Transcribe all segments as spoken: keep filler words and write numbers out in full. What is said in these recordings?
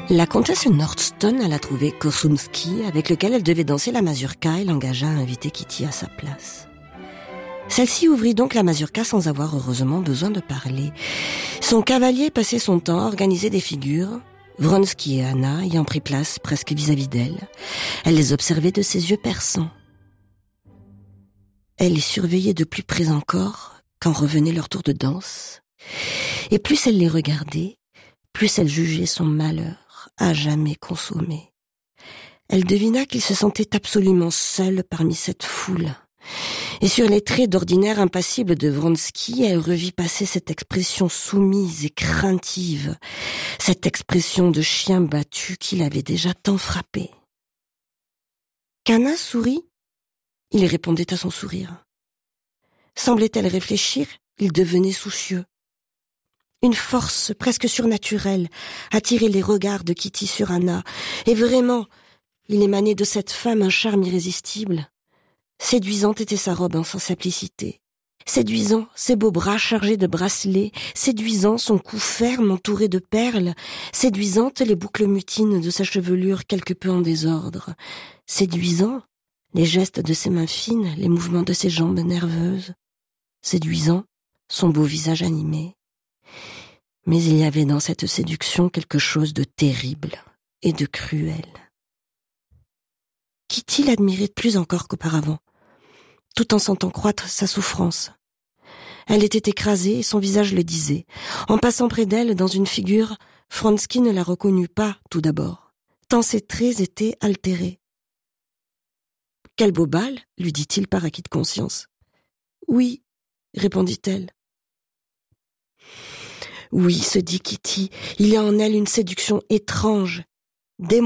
La comtesse Nordstone alla trouver Korsunski, avec lequel elle devait danser la mazurka, et l'engagea à inviter Kitty à sa place. Celle-ci ouvrit donc la mazurka sans avoir heureusement besoin de parler. Son cavalier passait son temps à organiser des figures, Vronsky et Anna ayant pris place presque vis-à-vis d'elle. Elle les observait de ses yeux perçants. Elle les surveillait de plus près encore quand revenait leur tour de danse. Et plus elle les regardait, plus elle jugeait son malheur à jamais consommé. Elle devina qu'il se sentait absolument seul parmi cette foule. Et sur les traits d'ordinaire impassibles de Vronsky, elle revit passer cette expression soumise et craintive, cette expression de chien battu qui l'avait déjà tant frappée. Qu'Anna sourit, il répondait à son sourire. Semblait-elle réfléchir, il devenait soucieux. Une force presque surnaturelle attirait les regards de Kitty sur Anna, et vraiment, il émanait de cette femme un charme irrésistible. Séduisante était sa robe en sa simplicité. Séduisant, ses beaux bras chargés de bracelets, séduisant son cou ferme entouré de perles, séduisantes les boucles mutines de sa chevelure quelque peu en désordre, séduisant les gestes de ses mains fines, les mouvements de ses jambes nerveuses, séduisant son beau visage animé. Mais il y avait dans cette séduction quelque chose de terrible et de cruel. Kitty l'admirait plus encore qu'auparavant, tout en sentant croître sa souffrance. Elle était écrasée et son visage le disait. En passant près d'elle, dans une figure, Vronsky ne la reconnut pas tout d'abord, tant ses traits étaient altérés. « Quel beau bal !» lui dit-il par acquis de conscience. « Oui, » répondit-elle. « Oui, se dit Kitty, il y a en elle une séduction étrange, démoniaque. »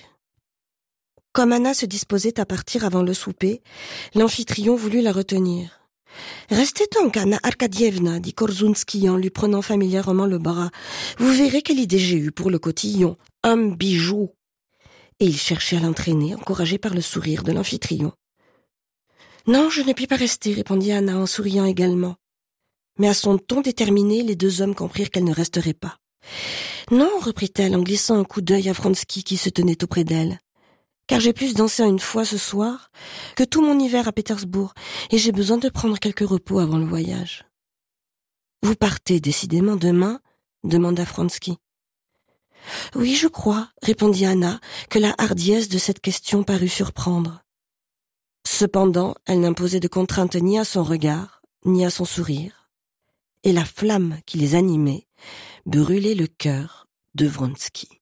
Comme Anna se disposait à partir avant le souper, l'amphitryon voulut la retenir. « Restez donc, Anna Arkadievna, dit Korsunski en lui prenant familièrement le bras. Vous verrez quelle idée j'ai eue pour le cotillon, un bijou. » Et il cherchait à l'entraîner, encouragé par le sourire de l'amphitryon. « Non, je ne puis pas rester, répondit Anna en souriant également. Mais à son ton déterminé, les deux hommes comprirent qu'elle ne resterait pas. « Non, reprit-elle en glissant un coup d'œil à Vronsky qui se tenait auprès d'elle. Car j'ai plus dansé une fois ce soir que tout mon hiver à Pétersbourg, et j'ai besoin de prendre quelques repos avant le voyage. »« Vous partez décidément demain ?» demanda Vronsky. « Oui, je crois, » répondit Anna, que la hardiesse de cette question parut surprendre. Cependant, elle n'imposait de contrainte ni à son regard, ni à son sourire, et la flamme qui les animait brûlait le cœur de Vronsky.